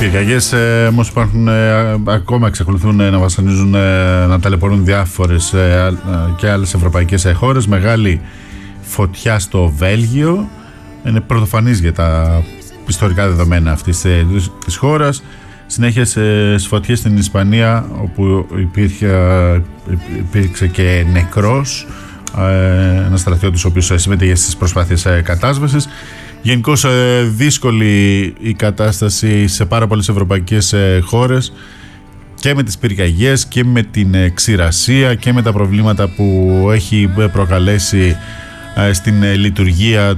Πυρκαγιές όμως υπάρχουν, ακόμα εξακολουθούν να βασανίζουν, να ταλαιπωρούν διάφορες και άλλες ευρωπαϊκές χώρες. Μεγάλη φωτιά στο Βέλγιο, είναι πρωτοφανής για τα ιστορικά δεδομένα αυτής της χώρας. Συνέχεια σε φωτιές στην Ισπανία, όπου υπήρξε και νεκρός, ένας στρατιώτης ο οποίος συμμετείχε στις προσπάθειες κατάσβεσης. Γενικώς δύσκολη η κατάσταση σε πάρα πολλές ευρωπαϊκές χώρες, και με τις πυρκαγιές και με την ξηρασία και με τα προβλήματα που έχει προκαλέσει στην λειτουργία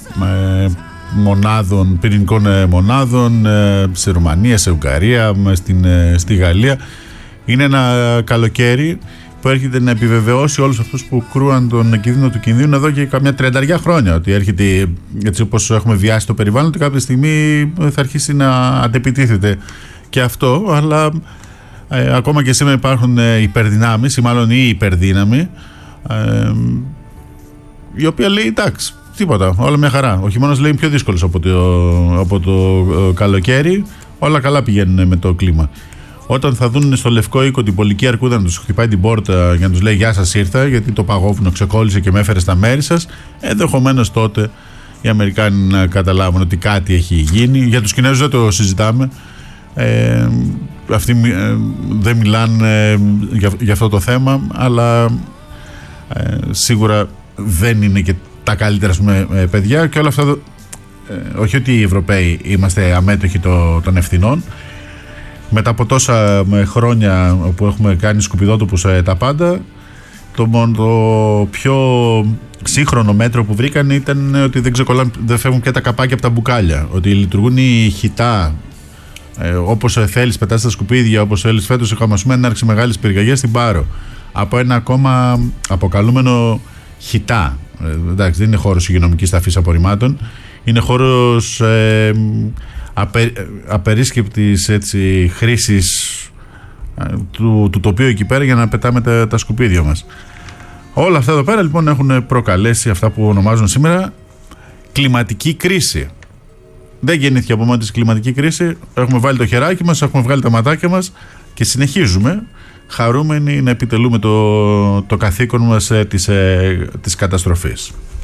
πυρηνικών μονάδων σε Ρουμανία, σε Ουγγαρία, στη Γαλλία. Είναι ένα καλοκαίρι που έρχεται να επιβεβαιώσει όλους αυτούς που κρούαν τον κίνδυνο του κινδύνου εδώ και καμιά 30 χρόνια, ότι έρχεται, έτσι όπως έχουμε βιάσει το περιβάλλον, ότι κάποια στιγμή θα αρχίσει να αντεπιτίθεται και αυτό. Αλλά ακόμα και σήμερα υπάρχουν υπερδυνάμεις, ή μάλλον η υπερδύναμη, η οποία λέει εντάξει, τίποτα, όλα μια χαρά. Ο χειμώνας λέει πιο δύσκολος από το καλοκαίρι, όλα καλά πηγαίνουν με το κλίμα. Όταν θα δουν στο Λευκό Οίκο την πολική αρκούδα να τους χτυπάει την πόρτα για να τους λέει «Γεια σας, ήρθα, γιατί το παγόβουνο ξεκόλλησε και με έφερε στα μέρη σας», ενδεχομένως τότε οι Αμερικάνοι να καταλάβουν ότι κάτι έχει γίνει. Για τους Κινέζους δεν το συζητάμε. Αυτοί δεν μιλάνε για αυτό το θέμα, αλλά σίγουρα δεν είναι και τα καλύτερα, ας πούμε, παιδιά, και όλα αυτά. Όχι ότι οι Ευρωπαίοι είμαστε αμέτωχοι των ευθυνών. Μετά από τόσα χρόνια που έχουμε κάνει σκουπιδότοπους τα πάντα, το πιο σύγχρονο μέτρο που βρήκαν ήταν ότι δεν φεύγουν πια τα καπάκια από τα μπουκάλια. Ότι λειτουργούν οι χιτά. Όπως θέλεις πετάς τα σκουπίδια, όπως θέλεις. Φέτος είχαμε, ας πούμε, έναρξη μεγάλης πυρκαγιάς στην Πάρο από ένα ακόμα αποκαλούμενο χιτά. Εντάξει, δεν είναι χώρος υγειονομικής ταφής απορριμμάτων. Είναι χώρος απερίσκεπτης χρήσης του τοπίου εκεί πέρα για να πετάμε τα σκουπίδια μας. Όλα αυτά εδώ πέρα λοιπόν έχουν προκαλέσει αυτά που ονομάζουν σήμερα κλιματική κρίση. Δεν γεννήθηκε από μόνη της κλιματική κρίση. Έχουμε βάλει το χεράκι μας, έχουμε βγάλει τα ματάκια μας και συνεχίζουμε χαρούμενοι να επιτελούμε το καθήκον μας της καταστροφής.